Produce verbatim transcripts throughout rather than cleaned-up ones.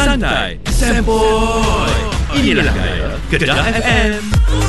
santai, sempoi. Inilah gaya Kedah F M.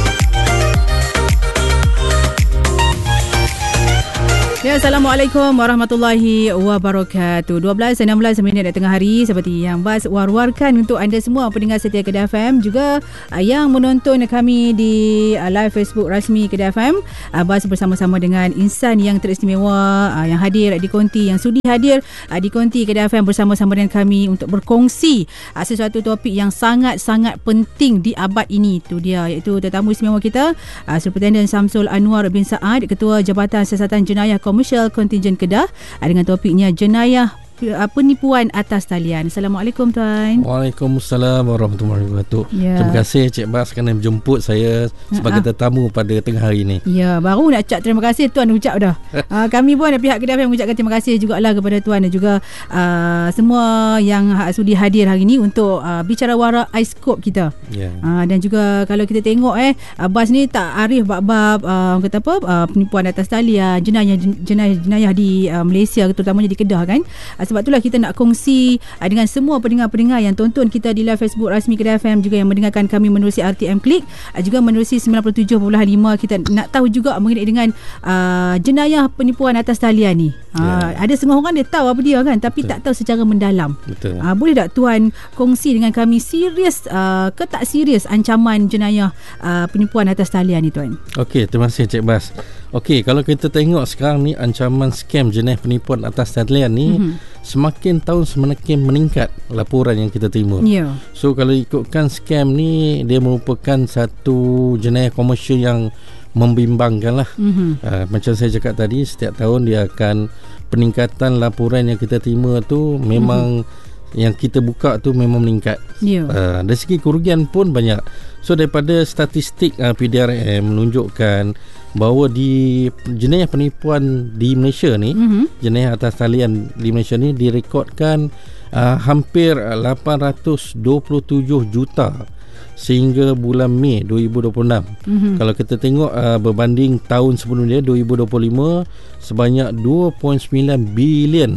Ya, Assalamualaikum warahmatullahi wabarakatuh. dua belas enam belas minit di tengah hari, seperti yang Bas war-warkan untuk anda semua pendengar setia Kedah F M, juga uh, yang menonton kami di uh, live Facebook rasmi Kedah F M. uh, Bas bersama-sama dengan insan yang teristimewa uh, yang hadir di konti, yang sudi hadir uh, di konti Kedah F M bersama-sama dengan kami untuk berkongsi uh, sesuatu topik yang sangat-sangat penting di abad ini. Itu dia, iaitu tetamu istimewa kita, uh, Superintendent Samsul Anwar bin Saad, Ketua Jabatan Siasatan Jenayah Komersial Kontingen Kedah, dengan topiknya jenayah penipuan atas talian. Assalamualaikum tuan. Waalaikumsalam warahmatullahi wabarakatuh. Ya. Terima kasih Cik Bas kerana menjemput saya sebagai uh-huh. tetamu pada tengah hari ini. Ya, baru nak ucap terima kasih tuan ucap dah. uh, kami pun pihak Kedah F M mengucapkan terima kasih jugalah kepada tuan dan juga uh, semua yang sudi hadir hari ini untuk uh, bicara wara iScope kita. Ya. Uh, dan juga kalau kita tengok eh uh, Bas ni tak arif bab-bab uh, kata apa uh, penipuan atas talian, jenayah jenayah jenayah di uh, Malaysia, terutamanya di Kedah kan. Uh, Sebab itulah kita nak kongsi uh, dengan semua pendengar-pendengar yang tonton kita di live Facebook rasmi Kedah F M, juga yang mendengarkan kami menerusi R T M Klik, uh, juga menerusi sembilan puluh tujuh perpuluhan lima. Kita nak tahu juga mengenai dengan uh, jenayah penipuan atas talian ni. Uh, yeah. Ada setengah orang dia tahu apa dia kan, tapi Betul. tak tahu secara mendalam. Uh, boleh tak tuan kongsi dengan kami, serius uh, ke tak serius ancaman jenayah uh, penipuan atas talian ni tuan? Okey, terima kasih Cik Bas. Okey, kalau kita tengok sekarang ni ancaman scam jenayah penipuan atas talian ni mm-hmm. semakin tahun semakin meningkat laporan yang kita terima. Yeah. So kalau ikutkan scam ni, dia merupakan satu jenayah komersial yang membimbangkan lah. Mm-hmm. Uh, macam saya cakap tadi, setiap tahun dia akan peningkatan laporan yang kita terima tu memang mm-hmm. yang kita buka tu memang meningkat. Yeah. Uh, dari segi kerugian pun banyak. So daripada statistik uh, P D R M menunjukkan bahawa di jenayah penipuan di Malaysia ni, mm-hmm. jenayah atas talian di Malaysia ni direkodkan uh, hampir lapan ratus dua puluh tujuh juta sehingga bulan Mei dua ribu dua puluh enam. Mm-hmm. Kalau kita tengok uh, berbanding tahun sebelum dia dua ribu dua puluh lima sebanyak dua perpuluhan sembilan bilion.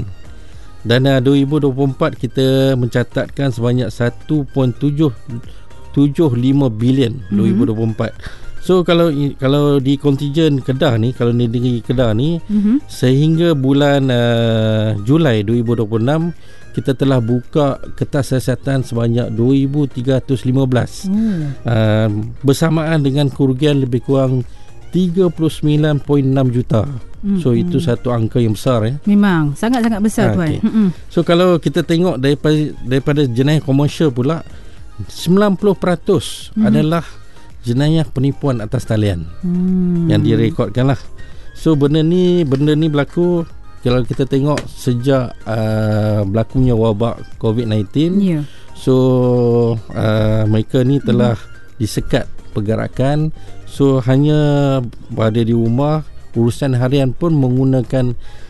Dan uh, dua ribu dua puluh empat kita mencatatkan sebanyak satu perpuluhan tujuh tujuh lima bilion. Mm-hmm. dua ribu dua puluh empat. So kalau kalau di kontingen Kedah ni, kalau negeri Kedah ni, mm-hmm. sehingga bulan uh, Julai dua ribu dua puluh enam kita telah buka kertas siasatan sebanyak dua ribu tiga ratus lima belas. Mm. Uh, bersamaan dengan kerugian lebih kurang tiga puluh sembilan perpuluhan enam juta. Mm-hmm. So itu satu angka yang besar ya. Memang sangat-sangat besar ha, tuan. Okay. Mm-hmm. So kalau kita tengok daripada daripada jenayah komersial pula, sembilan puluh peratus mm-hmm. adalah jenayah penipuan atas talian hmm. yang direkodkan lah. So benda ni benda ni berlaku kalau kita tengok sejak uh, berlakunya wabak covid sembilan belas. Yeah. So uh, mereka ni telah hmm. disekat pergerakan. So hanya berada di rumah, urusan harian pun menggunakan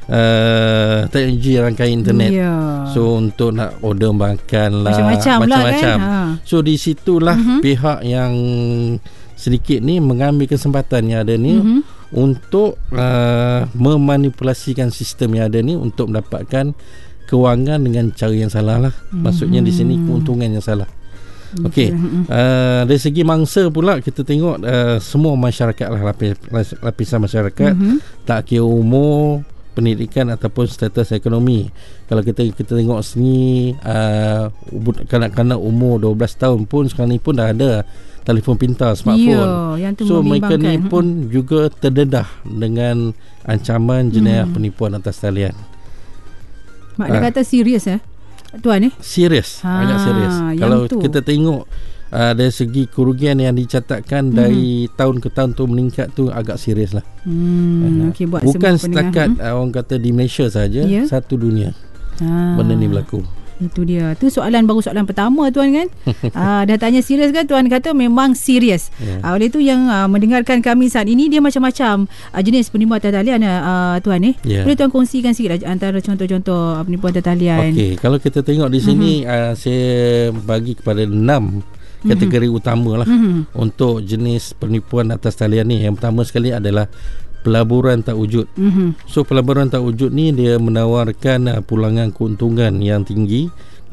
uh, teknologi rangkaian internet. Yeah. So untuk nak order makan lah, macam-macam, macam-macam. Lah kan? Ha. So di situlah uh-huh. pihak yang sedikit ni mengambil kesempatan yang ada ni uh-huh. untuk uh, memanipulasikan sistem yang ada ni untuk mendapatkan kewangan dengan cara yang salah lah. Uh-huh. Maksudnya di sini keuntungan yang salah. Okey, uh, dari segi mangsa pula kita tengok uh, semua masyarakat lah, lapis, lapisan masyarakat, mm-hmm. tak kira umur, pendidikan ataupun status ekonomi. Kalau kita kita tengok sini uh, kanak-kanak umur dua belas tahun pun sekarang ni pun dah ada telefon pintar, smartphone. Yeah, so mereka ni pun juga terdedah dengan ancaman jenayah hmm. penipuan atas talian. Mak dia uh, kata serius eh tuan ni? Serius, ha, agak serius. Kalau tu. kita tengok uh, dari segi kerugian yang dicatatkan hmm. dari tahun ke tahun tu meningkat tu agak serius lah. Hmm, uh, okay, bukan setakat uh, orang kata di Malaysia saja, yeah. satu dunia ha. benda ni berlaku. Itu dia. Tu soalan baru soalan pertama tuan kan. uh, dah tanya serius kan, tuan kata memang serius. Yeah. Uh, oleh tu yang uh, mendengarkan kami saat ini dia macam-macam uh, jenis penipuan atas talian uh, tuan ni. Yeah. Boleh tuan kongsikan sikit antara contoh-contoh uh, penipuan atas talian. Okey, kalau kita tengok di sini uh-huh. uh, saya bagi kepada enam kategori uh-huh. utama lah uh-huh. untuk jenis penipuan atas talian ni. Yang pertama sekali adalah pelaburan tak wujud. Mm-hmm. So pelaburan tak wujud ni dia menawarkan uh, pulangan keuntungan yang tinggi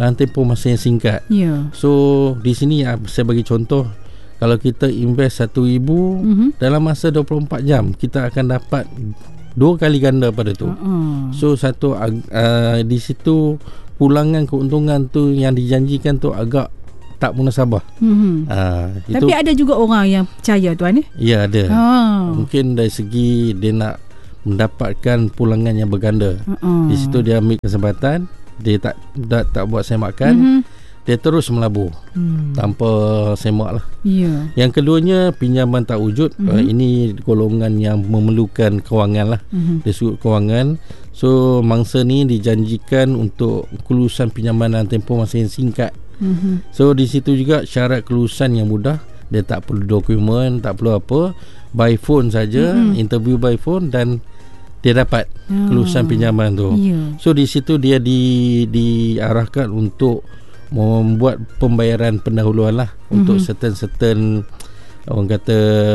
dalam tempoh masa yang singkat. Yeah. So di sini saya bagi contoh, kalau kita invest satu ribu mm-hmm. dalam masa dua puluh empat jam kita akan dapat dua kali ganda pada tu. Uh-uh. So satu uh, di situ pulangan keuntungan tu yang dijanjikan tu agak tak munasabah. Mm-hmm. Uh, Tapi itu, ada juga orang yang percaya tuan eh? Ya, ada. Oh. Mungkin dari segi dia nak mendapatkan pulangan yang berganda. Uh-uh. Di situ dia ambil kesempatan, dia tak tak, tak buat semakan. Mm-hmm. Dia terus melabur hmm. tanpa semak lah. Yeah. Yang keduanya pinjaman tak wujud. Mm-hmm. uh, Ini golongan yang memerlukan kewangan lah. Mm-hmm. Dia sebut kewangan. So mangsa ni dijanjikan untuk kelulusan pinjaman dalam tempoh masa yang singkat. Mm-hmm. So di situ juga syarat kelulusan yang mudah. Dia tak perlu dokumen, tak perlu apa, by phone saja, mm-hmm. interview by phone dan dia dapat oh. kelulusan pinjaman tu. Yeah. So di situ dia di diarahkan untuk membuat pembayaran pendahuluan lah mm-hmm. untuk certain-certain orang kata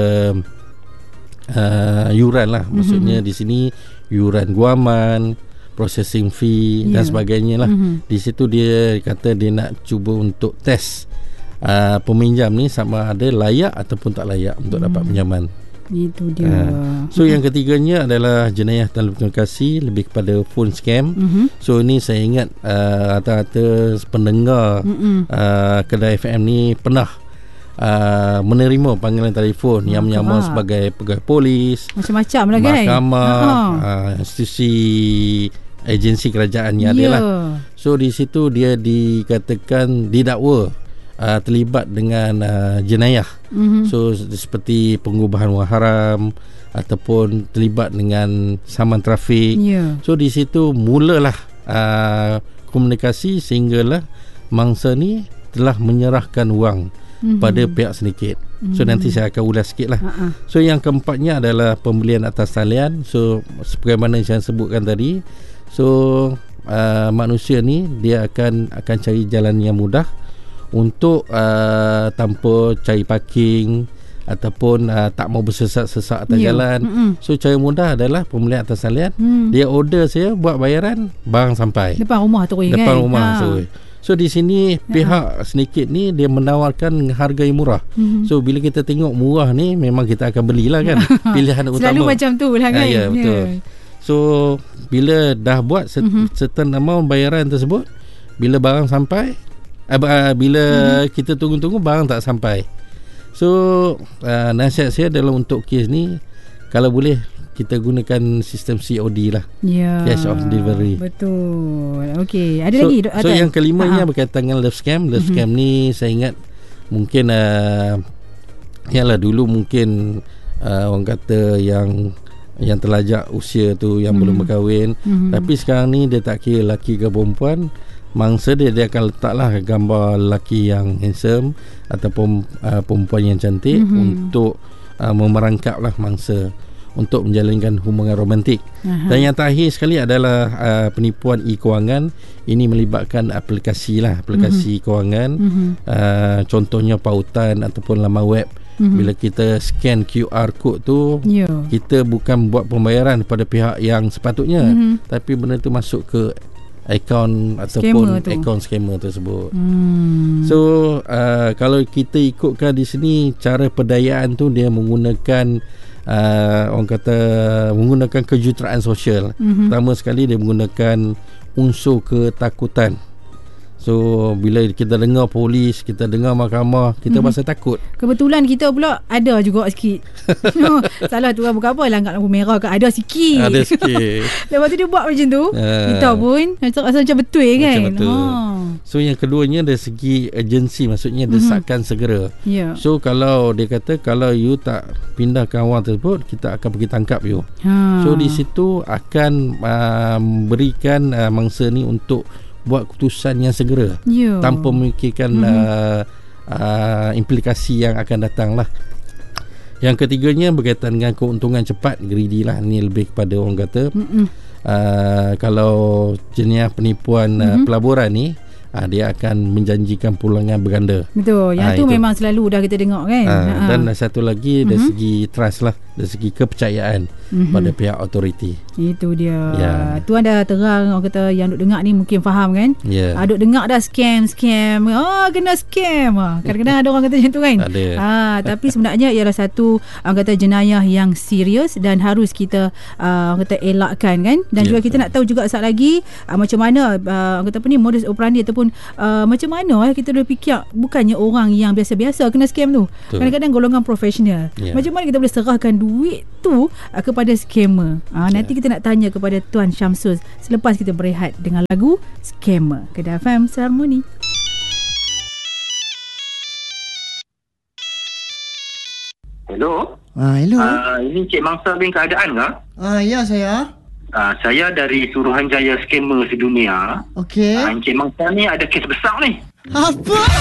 uh, yuran lah. Maksudnya mm-hmm. di sini yuran guaman, processing fee yeah. dan sebagainya lah. Mm-hmm. Di situ dia kata dia nak cuba untuk test uh, peminjam ni sama ada layak ataupun tak layak untuk mm. dapat pinjaman. Itu dia. Uh, so yang ketiganya adalah jenayah telekomunikasi, lebih kepada phone scam. Mm-hmm. So ini saya ingat uh, rata-rata pendengar mm-hmm. uh, kedai F M ni pernah uh, menerima panggilan telefon oh, yang menyamar kebab. sebagai pegawai polis, macam-macam lah kan, mahkamah, uh, institusi agensi kerajaan yang yeah. ada lah. So di situ dia dikatakan didakwa Uh, terlibat dengan uh, jenayah. Mm-hmm. So seperti pengubahan wang haram ataupun terlibat dengan saman trafik. Yeah. So di situ mulalah uh, komunikasi sehinggalah mangsa ni telah menyerahkan wang mm-hmm. pada pihak syndicate. Mm-hmm. So nanti saya akan ulas sikit lah. Uh-uh. So yang keempatnya adalah pembelian atas talian. So sebagaimana yang saya sebutkan tadi, so uh, manusia ni dia akan akan cari jalan yang mudah untuk uh, tanpa cari parking ataupun uh, tak mau bersesat-sesat atas yeah. jalan. Mm-hmm. So cara mudah adalah pembelian atas talian. Mm. Dia order saya buat bayaran, barang sampai depan rumah tu kan. Depan rumah ha. tu. So di sini ha. pihak sedikit ni dia menawarkan harga yang murah. Mm-hmm. So bila kita tengok murah ni memang kita akan belilah kan. Pilihan utama. Selalu macam tu lah kan. Ha, ya betul. Yeah. So bila dah buat set, mm-hmm. certain amount bayaran tersebut, bila barang sampai, Uh, bila hmm. kita tunggu-tunggu barang tak sampai. So uh, nasihat saya dalam untuk kes ni, kalau boleh kita gunakan sistem C O D lah, yeah. cash on delivery. Betul. Okey, ada so, lagi So ada? yang kelimanya uh-huh. berkaitan dengan love scam. Love mm-hmm. scam ni saya ingat mungkin uh, yalah dulu mungkin uh, orang kata yang yang terlajak usia tu yang mm. belum berkahwin. Mm-hmm. Tapi sekarang ni dia tak kira lelaki ke perempuan, mangsa dia dia akan letaklah gambar lelaki yang handsome ataupun uh, perempuan yang cantik mm-hmm. untuk uh, memerangkaplah mangsa untuk menjalankan hubungan romantik. Aha. Dan yang terakhir sekali adalah uh, penipuan e-kewangan. Ini melibatkan aplikasi lah, aplikasi mm-hmm. kewangan. Mm-hmm. Uh, contohnya pautan ataupun laman web. Mm-hmm. Bila kita scan Q R code tu, yeah. kita bukan buat pembayaran kepada pihak yang sepatutnya, mm-hmm. tapi benda tu masuk ke akaun ataupun akaun scammer tersebut. Hmm. So uh, kalau kita ikutkan di sini cara perdayaan tu dia menggunakan uh, orang kata menggunakan kejuruteraan sosial. Mm-hmm. Pertama sekali dia menggunakan unsur ketakutan. So bila kita dengar polis, kita dengar mahkamah, kita mm-hmm. rasa takut. Kebetulan kita pula ada juga sikit. No, salah tu bukan apa, langgar lampu merah ke, ada sikit. Ada sikit. Lepas tu dia buat macam tu. Uh, kita pun rasa macam betul kan. Macam betul. Oh. So yang keduanya dari segi urgency, maksudnya desakan mm-hmm. segera. Yeah. So kalau dia kata kalau you tak pindahkan wang tersebut, kita akan pergi tangkap you. Ha. So di situ akan uh, berikan uh, mangsa ni untuk buat keputusan yang segera, yeah. tanpa memikirkan mm-hmm. uh, uh, implikasi yang akan datang lah. Yang ketiganya berkaitan dengan keuntungan cepat, greedy lah. Ini lebih kepada orang kata mm-hmm. uh, kalau jenis penipuan mm-hmm. uh, pelaburan ni ha, dia akan menjanjikan pulangan berganda. Betul. Yang ha, tu itu. memang selalu dah kita dengar kan. Ha, ha. Dan satu lagi dari uh-huh. segi trust lah, dari segi kepercayaan uh-huh. pada pihak autoriti. Itu dia. Ya. Tuan dah terang, orang kata yang duk dengar ni mungkin faham kan. Ya. Ha, duk dengar dah scam scam. Ah, kena scam. Ha, kadang-kadang ada orang kata macam tu kan. Ada. Ha, tapi sebenarnya ialah satu orang kata jenayah yang serius dan harus kita uh, orang kata elakkan kan. Dan ya, juga kita betul. nak tahu juga saat lagi uh, macam mana uh, orang kata apa ni modus operandi ataupun uh, macam mana eh kita dah fikir bukannya orang yang biasa-biasa kena scam tu. Betul. Kadang-kadang golongan profesional. Ya. Macam mana kita boleh serahkan duit tu uh, kepada scammer. Uh, nanti ya. kita nak tanya kepada Tuan Syamsul selepas kita berehat dengan lagu Scammer. Kedah F M Harmoni. Hello. Ah, hello. Uh, ini Cik Mangsa bin Keadaan ke? Ah, ya saya. Uh, saya dari Suruhanjaya Scammer Sedunia. Okey. Uh, Encik Mangsa ni ada kes besar ni. Apa?